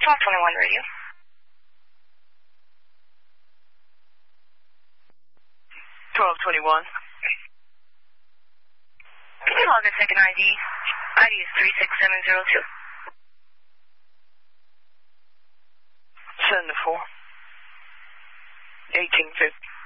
1221 radio. 1221. Can you log a second ID? ID is 36702. Send the 4. 1850.